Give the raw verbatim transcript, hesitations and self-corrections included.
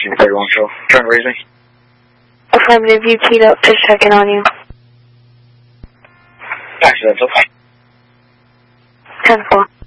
Houston thirty-one, so trying to raise me. Affirmative, you keyed up, just checking on you. Accidental. ten four.